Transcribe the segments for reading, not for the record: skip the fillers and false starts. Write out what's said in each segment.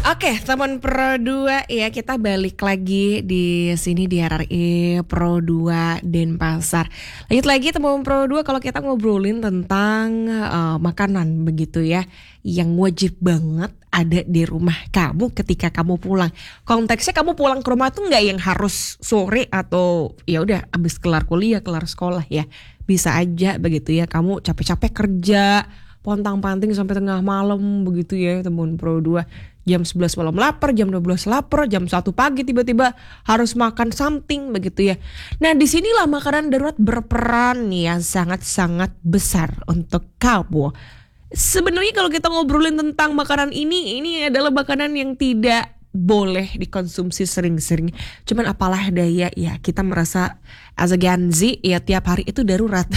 Oke, teman Pro 2 ya, kita balik lagi di sini di RRI Pro 2 Denpasar. Lanjut lagi teman Pro 2 kalau kita ngobrolin tentang makanan begitu ya, yang wajib banget ada di rumah kamu ketika kamu pulang. Konteksnya kamu pulang ke rumah tuh nggak yang harus sore atau ya udah abis kelar kuliah, kelar sekolah ya. Bisa aja begitu ya, kamu capek-capek kerja, pontang-panting sampai tengah malam begitu ya teman Pro 2. Jam 11 malam lapar, jam 12 lapar, jam 1 pagi tiba-tiba harus makan something begitu ya. Nah disinilah makanan darurat berperan yang sangat-sangat besar untuk kamu. Sebenarnya kalau kita ngobrolin tentang makanan ini adalah makanan yang tidak boleh dikonsumsi sering-sering. Cuman apalah daya ya, kita merasa as a Gen Z ya tiap hari itu darurat.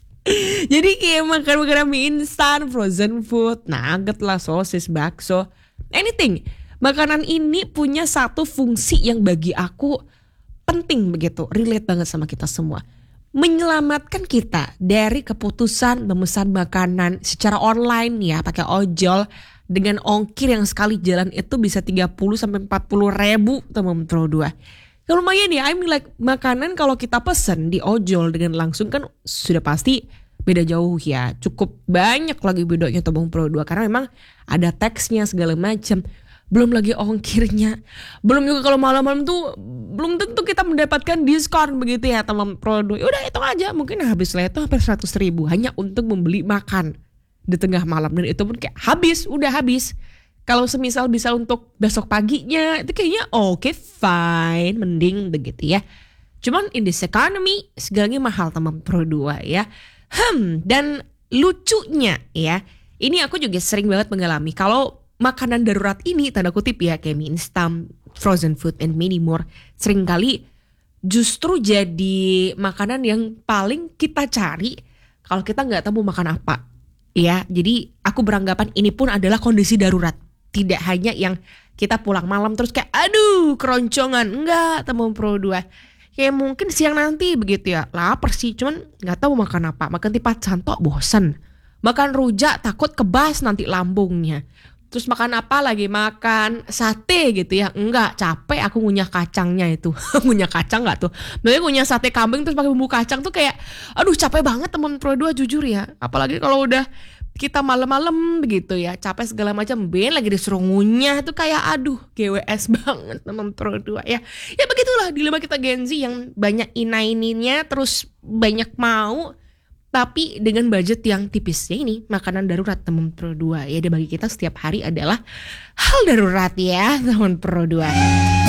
Jadi kayak makan makanan mie instan, frozen food, nugget lah, sosis, bakso, anything. Makanan ini punya satu fungsi yang bagi aku penting begitu, relate banget sama kita semua. Menyelamatkan kita dari keputusan memesan makanan secara online ya, pakai ojol dengan ongkir yang sekali jalan itu bisa 30 sampai 40 ribu teman Pro 2. Ya lumayan ya, I mean like makanan kalau kita pesen di ojol dengan langsung kan sudah pasti beda jauh ya. Cukup banyak lagi bedanya teman Pro 2 karena memang ada teksnya segala macam. Belum lagi ongkirnya. Belum juga kalau malam-malam tuh belum tentu kita mendapatkan diskon begitu ya teman Pro 2. Udah hitung aja mungkin habis lah itu hampir 100 ribu hanya untuk membeli makan di tengah malam. Dan itu pun kayak habis, udah habis. Kalau semisal bisa untuk besok paginya itu kayaknya oke, fine, mending begitu ya. Cuman in this economy segalanya mahal teman Pro 2 ya. Dan lucunya ya, ini aku juga sering banget mengalami kalau makanan darurat ini tanda kutip ya kayak mie instan, frozen food and many more seringkali justru jadi makanan yang paling kita cari kalau kita nggak tahu mau makan apa ya. Jadi aku beranggapan ini pun adalah kondisi darurat. Tidak hanya yang kita pulang malam terus kayak aduh keroncongan. Enggak teman Pro 2. Kayak mungkin siang nanti begitu ya. Lapar sih cuman gak tahu makan apa. Makan tipat santok bosen. Makan rujak takut kebas nanti lambungnya. Terus makan apa lagi? Makan sate gitu ya. Enggak, capek aku ngunyah kacangnya itu. Ngunyah kacang gak tuh? Maksudnya ngunyah sate kambing terus pakai bumbu kacang tuh kayak aduh capek banget teman Pro 2 jujur ya. Apalagi kalau udah kita malam-malam begitu ya, capek segala macam, ben lagi disuruh ngunyah itu kayak aduh GWS banget teman Pro 2 ya. Ya begitulah dilema kita Gen Z yang banyak inaininya terus banyak mau tapi dengan budget yang tipis. Ya ini makanan darurat teman Pro 2 ya, bagi kita setiap hari adalah hal darurat ya teman Pro 2.